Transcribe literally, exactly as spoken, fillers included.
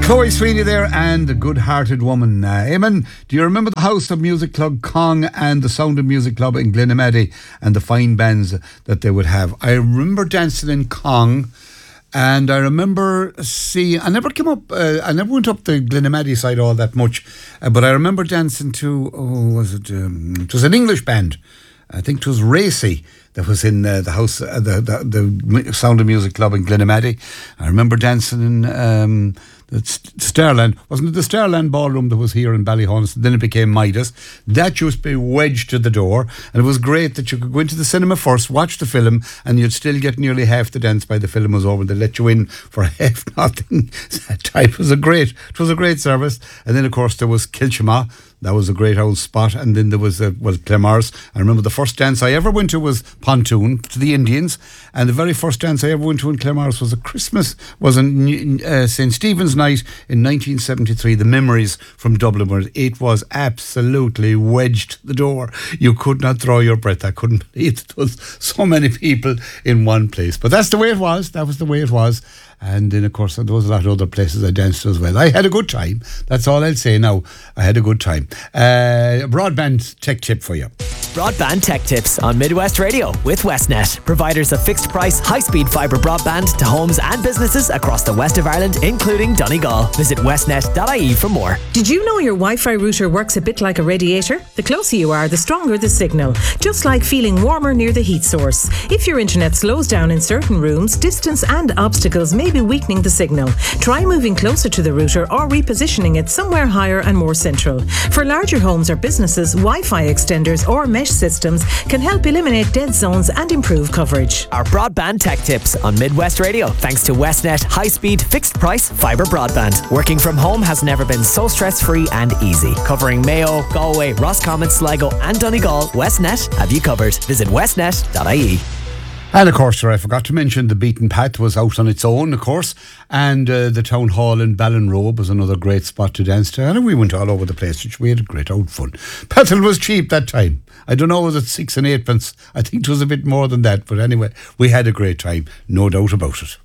Chloe Sweeney there and A Good-Hearted Woman. Uh, Eamon, do you remember the House of Music Club Kong and the Sound of Music Club in Glenamaddy and the fine bands that they would have? I remember dancing in Kong, and I remember seeing, I never came up, uh, I never went up the Glenamaddy side all that much, uh, but I remember dancing to, oh, was it, um, it was an English band. I think it was Racy that was in uh, the house, uh, the, the the Sound of Music Club in Glenamaddy. I remember dancing in um, the Starland. Wasn't it the Starland Ballroom that was here in Ballyhonus? Then it became Midas. That used to be wedged to the door, and it was great that you could go into the cinema first, watch the film, and you'd still get nearly half the dance by the film was over. They let you in for half nothing. That type was a great. It was a great service. And then of course there was Kilchama. That was a great old spot. And then there was uh, well, Clamars. I remember the first dance I ever went to was Pontoon, to the Indians. And the very first dance I ever went to in Clamars was a Christmas, was on uh, Saint Stephen's night in nineteen seventy-three. The memories from Dublin were, it was absolutely wedged to the door. You could not draw your breath. I couldn't believe it was so many people in one place. But that's the way it was. That was the way it was. And then, of course, there was a lot of other places I danced to as well. I had a good time. That's all I'll say now. I had a good time. Uh, broadband tech tip for you. Broadband Tech Tips on Midwest Radio with Westnet, providers of fixed price, high-speed fibre broadband to homes and businesses across the west of Ireland, including Donegal. Visit westnet dot I E for more. Did you know your Wi-Fi router works a bit like a radiator? The closer you are, the stronger the signal, just like feeling warmer near the heat source. If your internet slows down in certain rooms, distance and obstacles may be weakening the signal. Try moving closer to the router or repositioning it somewhere higher and more central. For larger homes or businesses, Wi-Fi extenders or mesh systems can help eliminate dead zones and improve coverage. Our Broadband Tech Tips on Midwest Radio, thanks to Westnet high-speed, fixed-price fibre broadband. Working from home has never been so stress-free and easy. Covering Mayo, Galway, Roscommon, Sligo and Donegal, Westnet have you covered. Visit westnet dot I E. And of course, sir, I forgot to mention the Beaten Path was out on its own, of course, and uh, the Town Hall in Ballinrobe was another great spot to dance to, and we went all over the place, which we had a great old fun. Petrol was cheap that time. I don't know, was it six and eight pence? I think it was a bit more than that, but anyway, we had a great time, no doubt about it.